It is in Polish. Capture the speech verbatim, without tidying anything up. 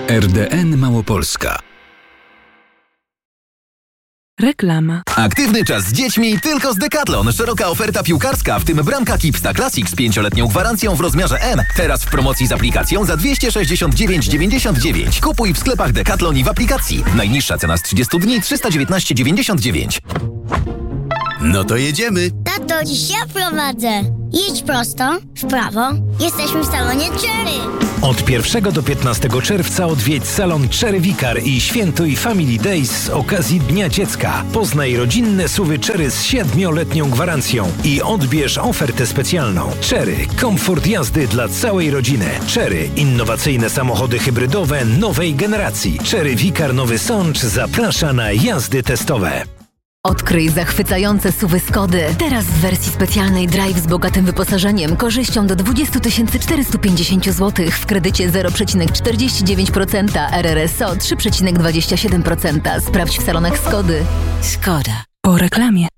R D N Małopolska. Reklama. Aktywny czas z dziećmi tylko z Decathlon. Szeroka oferta piłkarska, w tym bramka Kipsta Classic z pięcioletnią gwarancją w rozmiarze M. Teraz w promocji z aplikacją za dwieście sześćdziesiąt dziewięć dziewięćdziesiąt dziewięć. Kupuj w sklepach Decathlon i w aplikacji. Najniższa cena z trzydziestu dni trzysta dziewiętnaście dziewięćdziesiąt dziewięć. No to jedziemy. Tato, dziś ja prowadzę. Jedź prosto, w prawo. Jesteśmy w salonie Cherry. Od pierwszego do piętnastego czerwca odwiedź salon Cherry Vicar i świętuj Family Days z okazji Dnia Dziecka. Poznaj rodzinne S U V-y Cherry z siedmioletnią gwarancją i odbierz ofertę specjalną. Cherry. Komfort jazdy dla całej rodziny. Cherry. Innowacyjne samochody hybrydowe nowej generacji. Cherry Vicar Nowy Sącz zaprasza na jazdy testowe. Odkryj zachwycające S U V-y Skody. Teraz w wersji specjalnej Drive z bogatym wyposażeniem, korzyścią do dwadzieścia tysięcy czterysta pięćdziesiąt złotych w kredycie zero przecinek czterdzieści dziewięć procent, R R S O trzy przecinek dwadzieścia siedem procent. Sprawdź w salonach Skody. Skoda. Po reklamie.